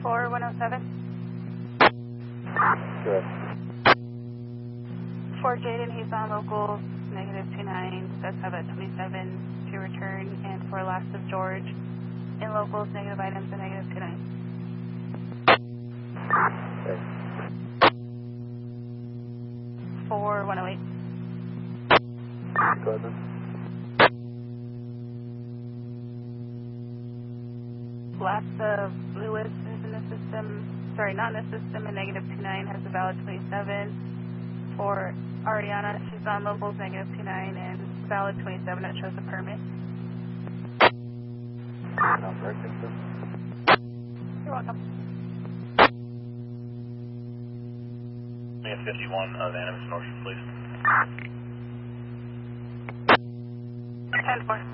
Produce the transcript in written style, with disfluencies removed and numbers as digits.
4107. Good. For Jaden, he's on locals, negative 29, does have a 27 to return, and for last of George, in locals, negative items, and negative 29. Okay. For 108. Go ahead, then. Last of Lewis is in the system, sorry, not in the system, and negative 29 has a valid 27. For Ariana, she's on locals, negative 29, and valid 27 that shows a permit. Sounds right, thank you. You're welcome. We have 51 of Animus North, please. 10-4.